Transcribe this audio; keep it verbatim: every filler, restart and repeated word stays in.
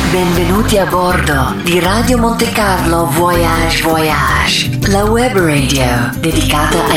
Benvenuti a bordo di Radio Monte Carlo Voyage Voyage, la web radio dedicata